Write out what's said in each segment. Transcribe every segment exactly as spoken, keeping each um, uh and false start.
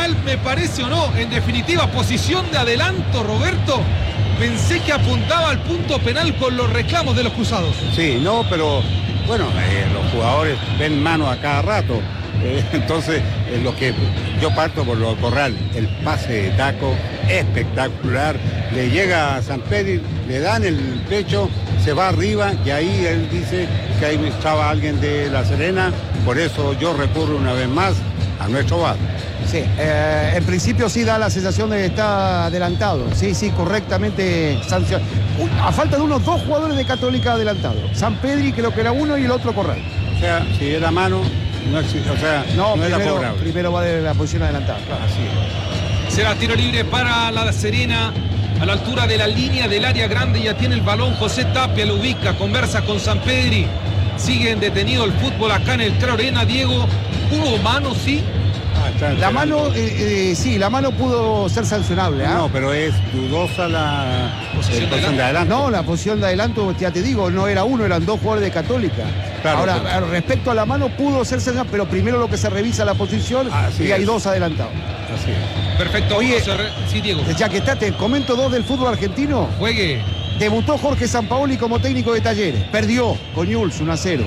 penal, me parece o no. En definitiva, posición de adelanto, Roberto. Pensé que apuntaba al punto penal con los reclamos de los cruzados. Sí, no, pero bueno, eh, los jugadores ven mano a cada rato. Eh, entonces, eh, lo que yo parto por lo de Corral, el pase de taco espectacular, le llega a Sampedri, le dan el pecho, se va arriba y ahí él dice que ahí estaba alguien de La Serena, por eso yo recurro una vez más a nuestro V A R. Sí, eh, en principio sí da la sensación de que está adelantado, sí, sí, correctamente sancionado. A falta de unos dos jugadores de Católica adelantados, Sampedri creo que era uno y el otro Corral. O sea, si era mano, no existe, o sea, no, no primero, era cobrable. Primero va de la posición adelantada, claro. Así es. Será tiro libre para La Serena, a la altura de la línea del área grande, ya tiene el balón José Tapia, lo ubica, conversa con Sampedri, sigue detenido el fútbol acá en el Claurena. Diego, ¿hubo mano, sí? Ah, la mano, eh, eh, sí, la mano pudo ser sancionable. ¿eh? No, pero es dudosa la posición, eh, de, posición de adelanto. No, la posición de adelanto, ya te digo, no era uno, eran dos jugadores de Católica. Claro, ahora, pero... respecto a la mano, pudo ser sancionable, pero primero lo que se revisa la posición Así y hay es. dos adelantados. Así es. Perfecto. Oye, re... sí, Diego. Ya que está, te comento dos del fútbol argentino. Juegue. Debutó Jorge Sampaoli como técnico de Talleres. Perdió con Newell's uno a cero.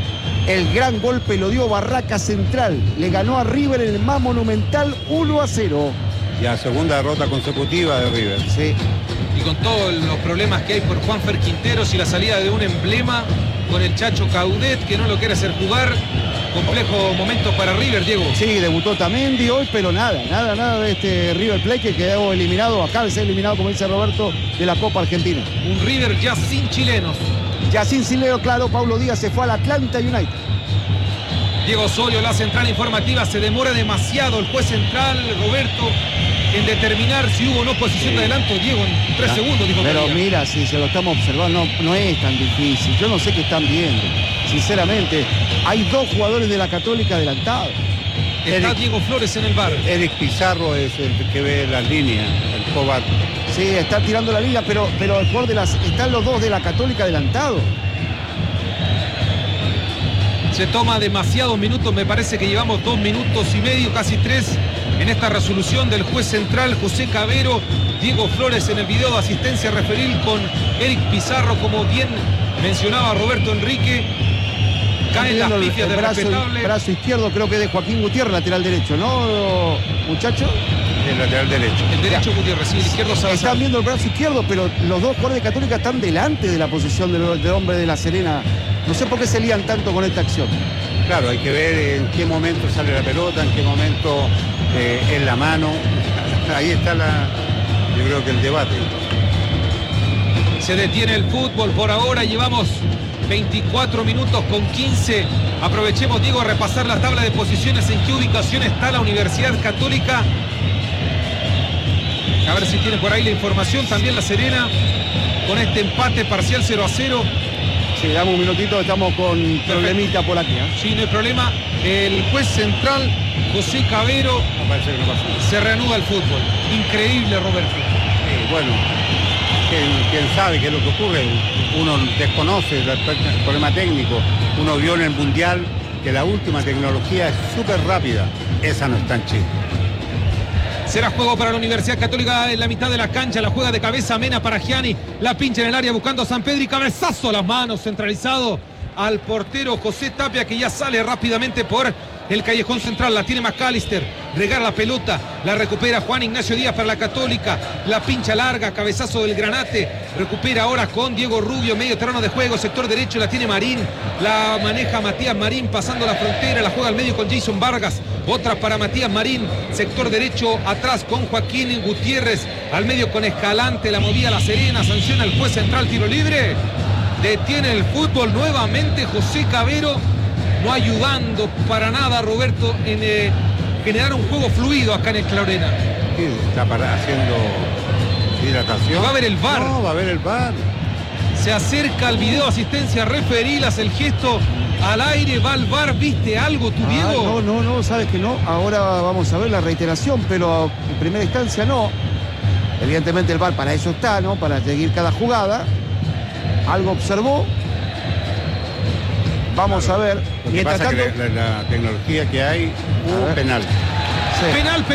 El gran golpe lo dio Barraca Central. Le ganó a River en el más monumental uno a cero. Ya segunda derrota consecutiva de River. Sí. Y con todos los problemas que hay por Juanfer Quinteros y la salida de un emblema con el Chacho Caudet, que no lo quiere hacer jugar. Complejo momento para River, Diego. Sí, debutó Tamendi hoy, pero nada, nada, nada de este River Plate que quedó eliminado, acaba de ser eliminado, como dice Roberto, de la Copa Argentina. Un River ya sin chilenos. Ya sin Sileo, claro, Paulo Díaz se fue al Atlanta United. Diego Osorio, la central informativa, se demora demasiado el juez central, Roberto, en determinar si hubo o no posición de adelanto. Diego, en tres segundos, dijo. Pero mira, si se lo estamos observando, no, no es tan difícil. Yo no sé qué están viendo. Sinceramente, hay dos jugadores de la Católica adelantados. Está Eric, Diego Flores en el bar. Eric Pizarro es el que ve las líneas, el cobar. Sí, está tirando la línea, pero, pero el jugador de las, están los dos de la Católica adelantados. Se toma demasiados minutos, me parece que llevamos dos minutos y medio, casi tres, en esta resolución del juez central José Cabero. Diego Flores en el video de asistencia referil con Eric Pizarro, como bien mencionaba Roberto Enrique. Caen las pifias de respetable. El brazo izquierdo creo que de Joaquín Gutiérrez, lateral derecho, ¿no, muchacho? El lateral derecho. El derecho Gutiérrez, sí, el izquierdo Salazar. Están viendo el brazo izquierdo, pero los dos jugadores de Católica están delante de la posición del, del hombre de La Serena. No sé por qué se lían tanto con esta acción. Claro, hay que ver en qué momento sale la pelota, en qué momento eh, en la mano. Ahí está la, yo creo que el debate. Se detiene el fútbol por ahora, llevamos veinticuatro minutos con quince. Aprovechemos, Diego, a repasar la tabla de posiciones. ¿En qué ubicación está la Universidad Católica? A ver si tiene por ahí la información. También La Serena con este empate parcial cero a cero. Sí, damos un minutito, estamos con Perfecto. Problemita por aquí. ¿eh? Sí, no hay problema. El juez central, José Cabero, no parece que no pasa. Se reanuda el fútbol. Increíble, Roberto. Sí, bueno, ¿quién, quién sabe qué es lo que ocurre? Uno desconoce el, el problema técnico. Uno vio en el Mundial que la última tecnología es súper rápida. Esa no está en Chile. Será juego para la Universidad Católica en la mitad de la cancha. La juega de cabeza Mena para Gianni. La pincha en el área buscando a Sampedri. Cabezazo a las manos, centralizado al portero José Tapia, que ya sale rápidamente por el callejón central. La tiene McAllister. Regala la pelota. La recupera Juan Ignacio Díaz para la Católica. La pincha larga. Cabezazo del Granate. Recupera ahora con Diego Rubio. Medio terreno de juego. Sector derecho la tiene Marín. La maneja Matías Marín pasando la frontera. La juega al medio con Jason Vargas. Otra para Matías Marín. Sector derecho atrás con Joaquín Gutiérrez. Al medio con Escalante. La movía La Serena. Sanciona el juez central. Tiro libre. Detiene el fútbol nuevamente José Cabero. No ayudando para nada, Roberto, en eh, generar un juego fluido acá en el Claurena. Sí, está para, haciendo hidratación. Va a ver el V A R. No, va a ver el V A R. Se acerca al video asistencia referil, hace el gesto al aire, va al V A R. ¿Viste algo, tu Diego? Ah, no, no, no, sabes que no. Ahora vamos a ver la reiteración, pero en primera instancia no. Evidentemente el V A R para eso está, ¿no? Para seguir cada jugada. Algo observó. Vamos claro. a ver. Lo que pasa es que la, la, la tecnología que hay, hubo penal. Sí. Penal.